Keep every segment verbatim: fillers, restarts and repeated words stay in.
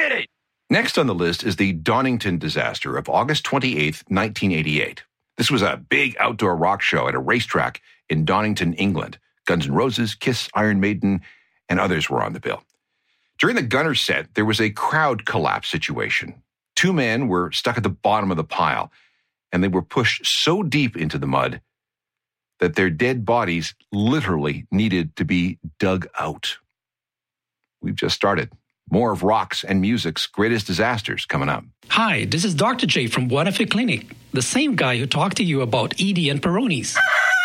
did it! Next on the list is the Donington disaster of August twenty-eighth, nineteen eighty-eight. This was a big outdoor rock show at a racetrack in Donington, England. Guns N' Roses, Kiss, Iron Maiden, and others were on the bill. During the Gunners set, there was a crowd collapse situation. Two men were stuck at the bottom of the pile, and they were pushed so deep into the mud that their dead bodies literally needed to be dug out. We've just started. More of rock's and music's greatest disasters coming up. Hi, this is Doctor J from Buonafe Clinic, the same guy who talked to you about Edie and Peyronie's.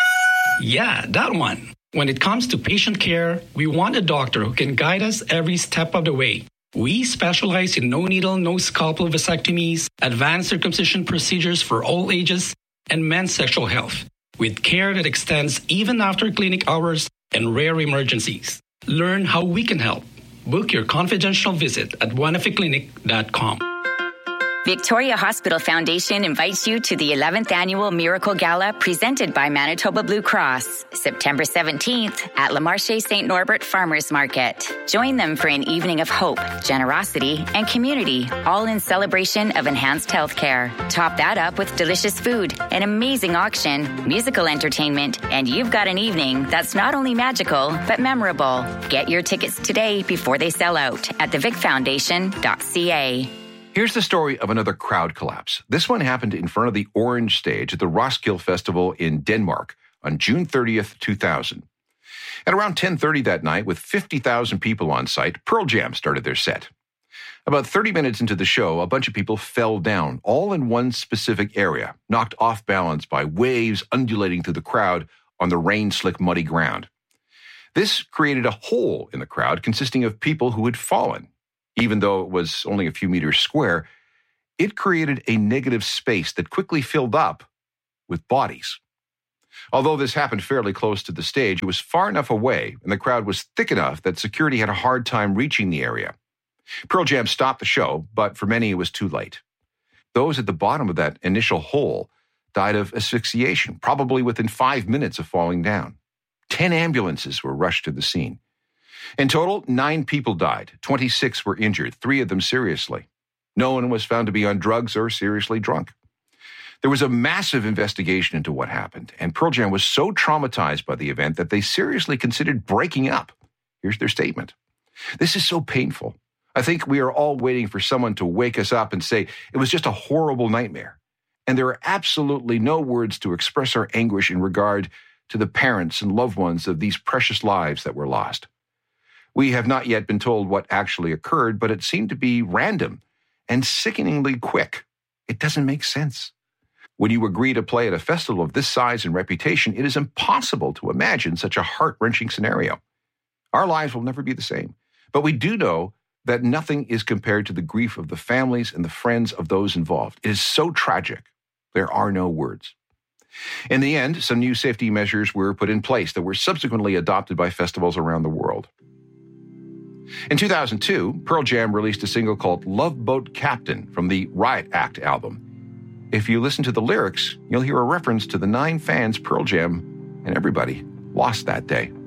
Yeah, that one. When it comes to patient care, we want a doctor who can guide us every step of the way. We specialize in no-needle, no-scalpel vasectomies, advanced circumcision procedures for all ages, and men's sexual health, with care that extends even after clinic hours and rare emergencies. Learn how we can help. Book your confidential visit at buonafe clinic dot com. Victoria Hospital Foundation invites you to the eleventh Annual Miracle Gala presented by Manitoba Blue Cross, September seventeenth at Le Marché Saint Norbert Farmers Market. Join them for an evening of hope, generosity, and community, all in celebration of enhanced healthcare. Top that up with delicious food, an amazing auction, musical entertainment, and you've got an evening that's not only magical, but memorable. Get your tickets today before they sell out at the vic foundation dot c a. Here's the story of another crowd collapse. This one happened in front of the Orange Stage at the Roskilde Festival in Denmark on June thirtieth, two thousand. At around ten thirty that night, with fifty thousand people on site, Pearl Jam started their set. About thirty minutes into the show, a bunch of people fell down, all in one specific area, knocked off balance by waves undulating through the crowd on the rain-slick, muddy ground. This created a hole in the crowd consisting of people who had fallen. Even though it was only a few meters square, it created a negative space that quickly filled up with bodies. Although this happened fairly close to the stage, it was far enough away and the crowd was thick enough that security had a hard time reaching the area. Pearl Jam stopped the show, but for many it was too late. Those at the bottom of that initial hole died of asphyxiation, probably within five minutes of falling down. Ten ambulances were rushed to the scene. In total, nine people died. twenty-six were injured, three of them seriously. No one was found to be on drugs or seriously drunk. There was a massive investigation into what happened, and Pearl Jam was so traumatized by the event that they seriously considered breaking up. Here's their statement. This is so painful. I think we are all waiting for someone to wake us up and say, it was just a horrible nightmare. And there are absolutely no words to express our anguish in regard to the parents and loved ones of these precious lives that were lost. We have not yet been told what actually occurred, but it seemed to be random and sickeningly quick. It doesn't make sense. When you agree to play at a festival of this size and reputation, it is impossible to imagine such a heart-wrenching scenario. Our lives will never be the same, but we do know that nothing is compared to the grief of the families and the friends of those involved. It is so tragic. There are no words. In the end, some new safety measures were put in place that were subsequently adopted by festivals around the world. In two thousand two, Pearl Jam released a single called Love Boat Captain from the Riot Act album. If you listen to the lyrics, you'll hear a reference to the nine fans Pearl Jam and everybody lost that day.